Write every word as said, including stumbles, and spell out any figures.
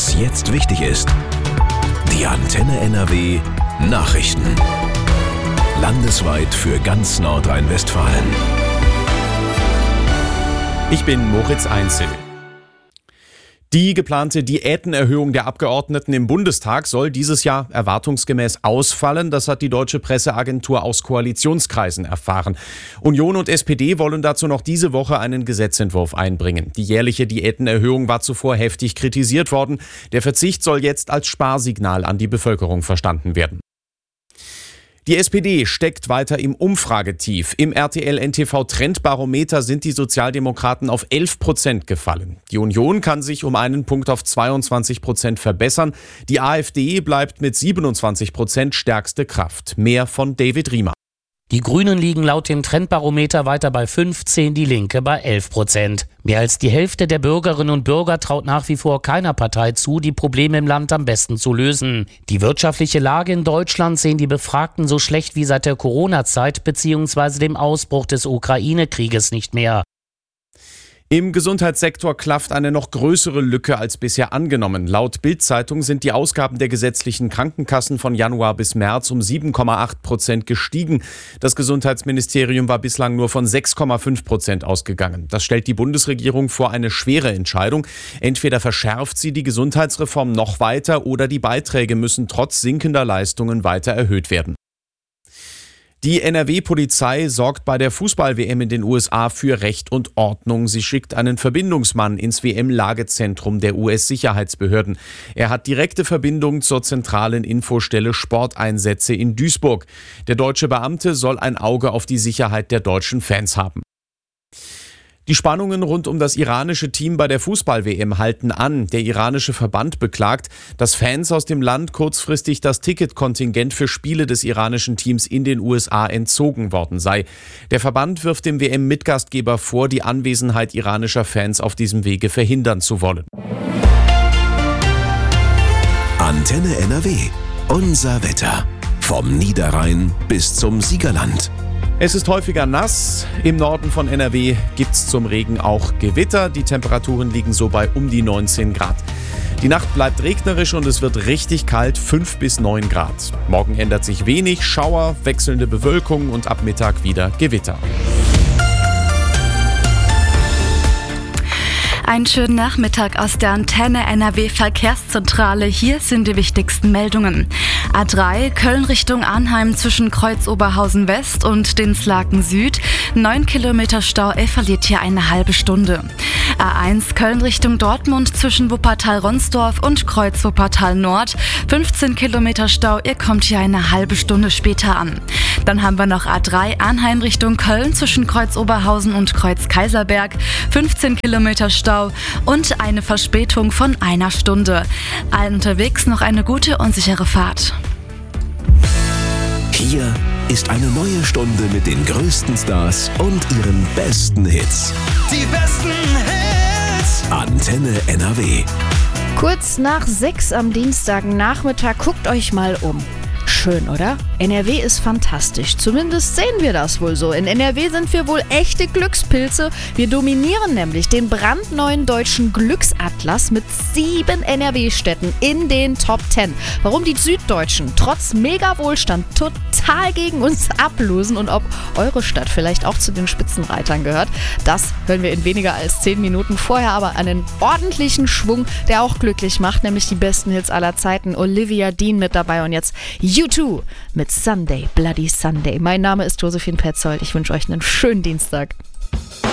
Was jetzt wichtig ist. Die Antenne N R W Nachrichten. Landesweit für ganz Nordrhein-Westfalen. Ich bin Moritz Einzel. Die geplante Diätenerhöhung der Abgeordneten im Bundestag soll dieses Jahr erwartungsgemäß ausfallen. Das hat die Deutsche Presseagentur aus Koalitionskreisen erfahren. Union und S P D wollen dazu noch diese Woche einen Gesetzentwurf einbringen. Die jährliche Diätenerhöhung war zuvor heftig kritisiert worden. Der Verzicht soll jetzt als Sparsignal an die Bevölkerung verstanden werden. Die S P D steckt weiter im Umfragetief. Im R T L N T V Trendbarometer sind die Sozialdemokraten auf elf Prozent gefallen. Die Union kann sich um einen Punkt auf zweiundzwanzig Prozent verbessern. Die AfD bleibt mit siebenundzwanzig Prozent stärkste Kraft. Mehr von David Riemer. Die Grünen liegen laut dem Trendbarometer weiter bei fünfzehn, die Linke bei elf Prozent. Mehr als die Hälfte der Bürgerinnen und Bürger traut nach wie vor keiner Partei zu, die Probleme im Land am besten zu lösen. Die wirtschaftliche Lage in Deutschland sehen die Befragten so schlecht wie seit der Corona-Zeit bzw. dem Ausbruch des Ukraine-Krieges nicht mehr. Im Gesundheitssektor klafft eine noch größere Lücke als bisher angenommen. Laut Bild-Zeitung sind die Ausgaben der gesetzlichen Krankenkassen von Januar bis März um sieben Komma acht Prozent gestiegen. Das Gesundheitsministerium war bislang nur von sechs Komma fünf Prozent ausgegangen. Das stellt die Bundesregierung vor eine schwere Entscheidung. Entweder verschärft sie die Gesundheitsreform noch weiter oder die Beiträge müssen trotz sinkender Leistungen weiter erhöht werden. Die N R W-Polizei sorgt bei der Fußball-W M in den U S A für Recht und Ordnung. Sie schickt einen Verbindungsmann ins W M-Lagezentrum der U S-Sicherheitsbehörden. Er hat direkte Verbindung zur zentralen Infostelle Sporteinsätze in Duisburg. Der deutsche Beamte soll ein Auge auf die Sicherheit der deutschen Fans haben. Die Spannungen rund um das iranische Team bei der Fußball-W M halten an. Der iranische Verband beklagt, dass Fans aus dem Land kurzfristig das Ticketkontingent für Spiele des iranischen Teams in den U S A entzogen worden sei. Der Verband wirft dem W M-Mitgastgeber vor, die Anwesenheit iranischer Fans auf diesem Wege verhindern zu wollen. Antenne N R W. Unser Wetter. Vom Niederrhein bis zum Siegerland. Es ist häufiger nass. Im Norden von N R W gibt es zum Regen auch Gewitter. Die Temperaturen liegen so bei um die neunzehn Grad. Die Nacht bleibt regnerisch und es wird richtig kalt, fünf bis neun Grad. Morgen ändert sich wenig, Schauer, wechselnde Bewölkung und ab Mittag wieder Gewitter. Einen schönen Nachmittag aus der Antenne N R W Verkehrszentrale. Hier sind die wichtigsten Meldungen. A drei Köln Richtung Arnheim zwischen Kreuz-Oberhausen West und Dinslaken Süd. neun Kilometer Stau, er verliert hier eine halbe Stunde. A eins Köln Richtung Dortmund zwischen Wuppertal-Ronsdorf und Kreuz-Wuppertal Nord. fünfzehn Kilometer Stau, ihr kommt hier eine halbe Stunde später an. Dann haben wir noch A drei Arnheim Richtung Köln zwischen Kreuz-Oberhausen und Kreuz-Kaiserberg. fünfzehn Kilometer Stau und eine Verspätung von einer Stunde. Allen unterwegs noch eine gute und sichere Fahrt. Hier ist eine neue Stunde mit den größten Stars und ihren besten Hits. Die besten Hits. Antenne N R W. Kurz nach sechs am Dienstagnachmittag, guckt euch mal um. Schön, oder? N R W ist fantastisch. Zumindest sehen wir das wohl so. In N R W sind wir wohl echte Glückspilze. Wir dominieren nämlich den brandneuen deutschen Glücksatlas mit sieben N R W-Städten in den Top zehn. Warum die Süddeutschen trotz mega Wohlstand total gegen uns ablosen und ob eure Stadt vielleicht auch zu den Spitzenreitern gehört, das hören wir in weniger als zehn Minuten. Vorher aber einen ordentlichen Schwung, der auch glücklich macht, nämlich die besten Hits aller Zeiten. Olivia Dean mit dabei und jetzt U zwei mit Sunday, Bloody Sunday. Mein Name ist Josephine Petzold. Ich wünsche euch einen schönen Dienstag.